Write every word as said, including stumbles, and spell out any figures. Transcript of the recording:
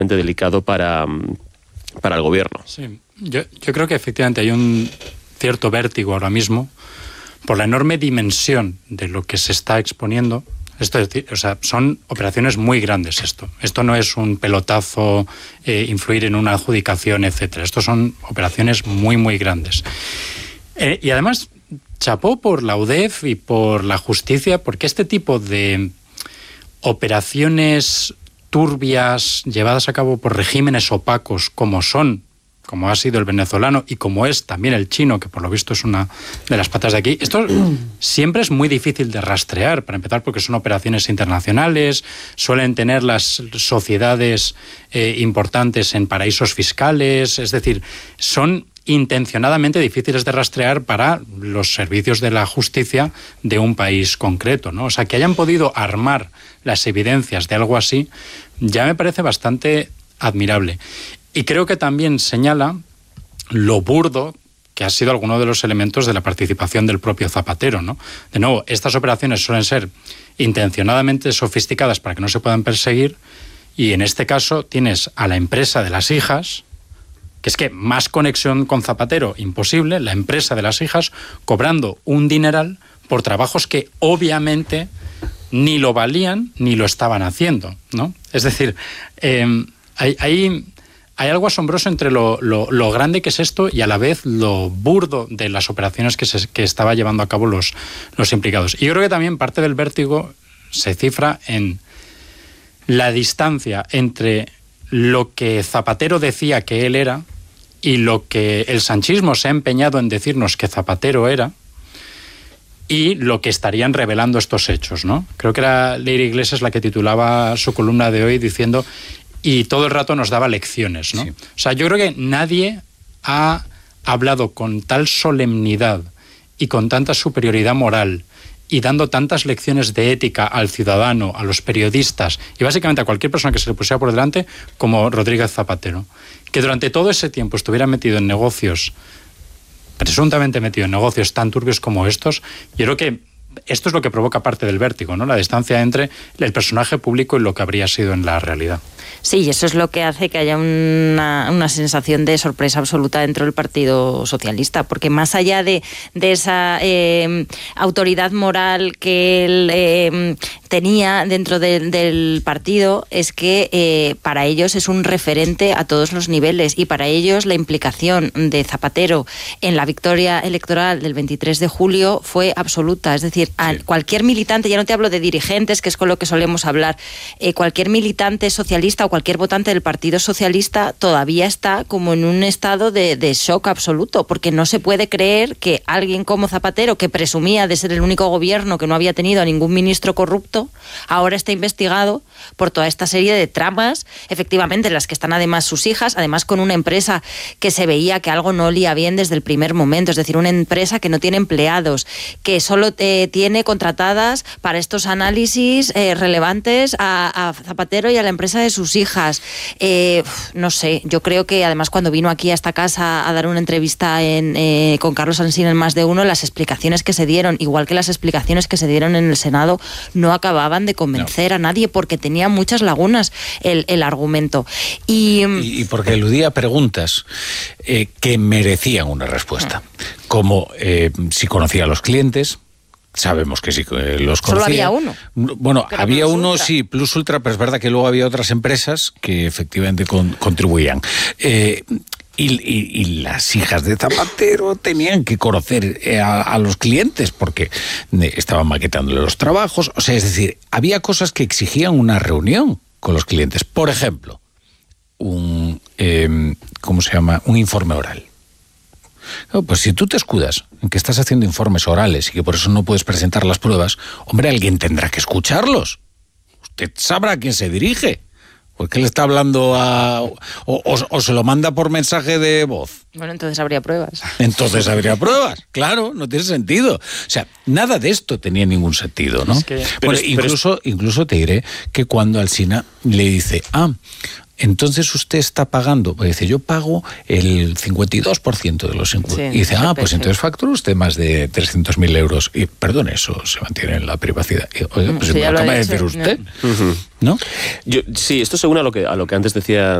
delicado para, para el gobierno. Sí, yo, yo creo que efectivamente hay un cierto vértigo ahora mismo por la enorme dimensión de lo que se está exponiendo. Esto es decir, o sea, son operaciones muy grandes esto. Esto no es un pelotazo, eh, influir en una adjudicación, etcétera. Esto son operaciones muy, muy grandes. Eh, y además, chapó por la U D E F y por la justicia, porque este tipo de operaciones turbias llevadas a cabo por regímenes opacos como son, como ha sido el venezolano y como es también el chino, que por lo visto es una de las patas de aquí, esto siempre es muy difícil de rastrear, para empezar porque son operaciones internacionales, suelen tener las sociedades eh, importantes en paraísos fiscales, es decir, son intencionadamente difíciles de rastrear para los servicios de la justicia de un país concreto, ¿no? O sea, que hayan podido armar las evidencias de algo así, ya me parece bastante admirable. Y creo que también señala lo burdo que ha sido alguno de los elementos de la participación del propio Zapatero, ¿no? De nuevo, estas operaciones suelen ser intencionadamente sofisticadas para que no se puedan perseguir, y en este caso tienes a la empresa de las hijas, que es que más conexión con Zapatero imposible, la empresa de las hijas cobrando un dineral por trabajos que obviamente ni lo valían ni lo estaban haciendo, ¿no? Es decir, eh, hay... hay Hay algo asombroso entre lo, lo, lo grande que es esto y a la vez lo burdo de las operaciones que, se, que estaba llevando a cabo los, los implicados. Y yo creo que también parte del vértigo se cifra en la distancia entre lo que Zapatero decía que él era y lo que el sanchismo se ha empeñado en decirnos que Zapatero era, y lo que estarían revelando estos hechos, ¿no? Creo que era Leire Iglesias la que titulaba su columna de hoy diciendo... Y todo el rato nos daba lecciones, ¿no? Sí. O sea, yo creo que nadie ha hablado con tal solemnidad y con tanta superioridad moral y dando tantas lecciones de ética al ciudadano, a los periodistas y básicamente a cualquier persona que se le pusiera por delante como Rodríguez Zapatero. Que durante todo ese tiempo estuviera metido en negocios, presuntamente metido en negocios tan turbios como estos, yo creo que esto es lo que provoca parte del vértigo, ¿no? La distancia entre el personaje público y lo que habría sido en la realidad. Sí, y eso es lo que hace que haya una, una sensación de sorpresa absoluta dentro del Partido Socialista, porque más allá de, de esa eh, autoridad moral que él eh, tenía dentro de, del partido, es que eh, para ellos es un referente a todos los niveles, y para ellos la implicación de Zapatero en la victoria electoral del veintitrés de julio fue absoluta. Es decir, a cualquier militante, ya no te hablo de dirigentes, que es con lo que solemos hablar, eh, cualquier militante socialista o cualquier votante del Partido Socialista todavía está como en un estado de, de shock absoluto, porque no se puede creer que alguien como Zapatero, que presumía de ser el único gobierno que no había tenido a ningún ministro corrupto, ahora está investigado por toda esta serie de tramas, efectivamente, en las que están además sus hijas, además con una empresa que se veía que algo no olía bien desde el primer momento, es decir, una empresa que no tiene empleados, que solo eh, tiene contratadas para estos análisis eh, relevantes a, a Zapatero y a la empresa de sus hijas. Eh, no sé, yo creo que además cuando vino aquí a esta casa a dar una entrevista en, eh, con Carlos Alsina en Más de Uno, las explicaciones que se dieron, igual que las explicaciones que se dieron en el Senado, no acababan de convencer no. a nadie, porque tenía muchas lagunas el, el argumento. Y, y, y porque eludía preguntas eh, que merecían una respuesta, como eh, si conocía a los clientes. Sabemos que sí, eh, los conocía. Solo había uno. Bueno, había uno, Ultra. sí, Plus Ultra, pero es verdad que luego había otras empresas que efectivamente con, contribuían. Eh, y, y, y las hijas de Zapatero tenían que conocer eh, a, a los clientes porque eh, estaban maquetándole los trabajos. O sea, es decir, había cosas que exigían una reunión con los clientes. Por ejemplo, un, eh, ¿cómo se llama? Un informe oral. No, pues si tú te escudas en que estás haciendo informes orales y que por eso no puedes presentar las pruebas, hombre, alguien tendrá que escucharlos. Usted sabrá a quién se dirige. ¿Por qué le está hablando a... O, o, o se lo manda por mensaje de voz? Bueno, entonces habría pruebas. Entonces habría pruebas, claro, no tiene sentido. O sea, nada de esto tenía ningún sentido, ¿no? Es que, bueno, es, incluso, es... incluso te diré que cuando Alsina le dice, ah, entonces usted está pagando, pues dice, yo pago el cincuenta y dos por ciento de los impuestos. Sí, y dice, ah, pues sí. entonces factura usted más de trescientos mil euros. Y perdón, eso se mantiene en la privacidad. Y, oye, pues Sí, me ya lo lo acaba ha de dicho, decir usted, Ujú. ¿no? Yo, sí, esto según a lo que, a lo que antes decía